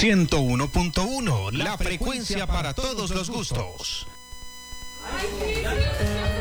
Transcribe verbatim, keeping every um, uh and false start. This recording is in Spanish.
ciento uno punto uno, la frecuencia para todos los gustos.